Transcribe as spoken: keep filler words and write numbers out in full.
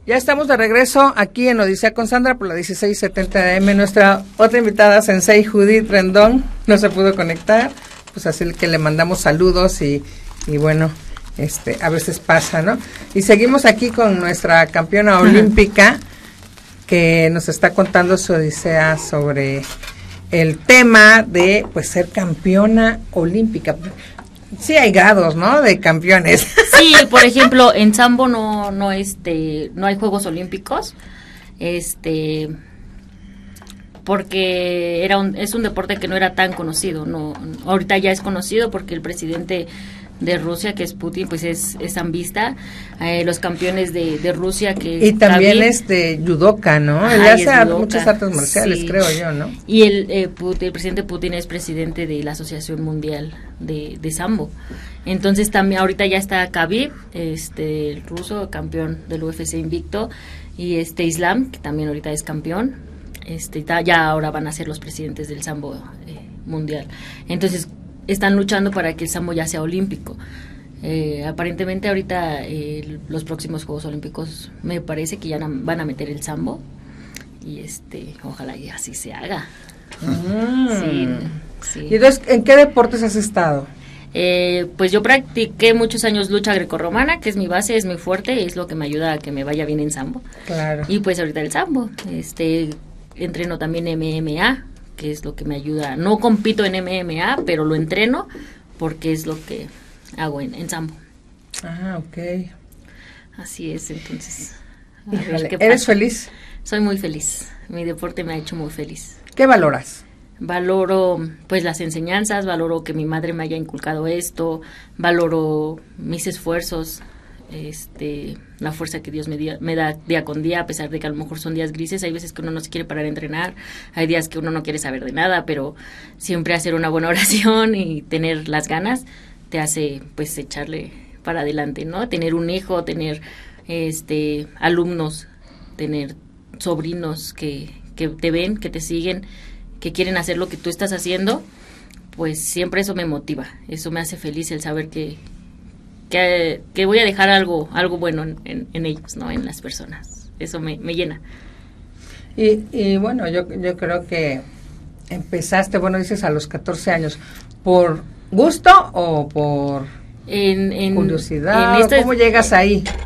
Ya estamos de regreso aquí en Odisea con Sandra por la dieciséis setenta A M. Nuestra otra invitada, Sensei Judith Rendón, no se pudo conectar, pues así que le mandamos saludos y, y bueno, este, a veces pasa, ¿no? Y seguimos aquí con nuestra campeona olímpica que nos está contando su odisea sobre el tema de, pues, ser campeona olímpica. Sí hay grados, ¿no? De campeones. Sí, por ejemplo, en sambo no no este no hay Juegos Olímpicos. Este porque era un, es un deporte que no era tan conocido, no ahorita ya es conocido porque el presidente de Rusia, que es Putin, pues es, es sambista, eh, los campeones de, de Rusia que y también es de judoka, ¿no? Él hace muchas artes marciales, sí, creo yo, ¿no? Y el, eh, Putin, el presidente Putin es presidente de la Asociación Mundial de, de Sambo. Entonces también ahorita ya está Khabib, este, el ruso, campeón del U F C invicto, y este Islam, que también ahorita es campeón. Este, ya ahora van a ser los presidentes del Sambo eh, mundial. Entonces están luchando para que el sambo ya sea olímpico. Eh, aparentemente ahorita eh, los próximos Juegos Olímpicos me parece que ya van a meter el sambo y este ojalá y así se haga. Mm. Sí, sí. ¿Y entonces en qué deportes has estado? Eh, pues yo practiqué muchos años lucha grecorromana, que es mi base, es muy fuerte, es lo que me ayuda a que me vaya bien en sambo. Claro. Y pues ahorita el sambo, este entreno también M M A, que es lo que me ayuda. No compito en M M A, pero lo entreno porque es lo que hago en, en sambo. Ah, ok. Así es, entonces. Híjole, ¿eres feliz? Soy muy feliz. Mi deporte me ha hecho muy feliz. ¿Qué valoras? Valoro, pues, las enseñanzas, valoro que mi madre me haya inculcado esto, valoro mis esfuerzos, este la fuerza que Dios me, di, me da día con día, a pesar de que a lo mejor son días grises. Hay veces que uno no se quiere parar a entrenar, hay días que uno no quiere saber de nada, pero siempre hacer una buena oración y tener las ganas te hace, pues, echarle para adelante, ¿no? Tener un hijo, tener este alumnos, tener sobrinos que, que te ven, que te siguen, que quieren hacer lo que tú estás haciendo, pues siempre eso me motiva, eso me hace feliz, el saber que Que, que voy a dejar algo algo bueno en, en, en ellos, ¿no? En las personas. Eso me, me llena. Y, y bueno, yo, yo creo que empezaste, bueno, dices a los catorce años, ¿por gusto o por en, en, curiosidad? En esta, ¿Cómo llegas ahí?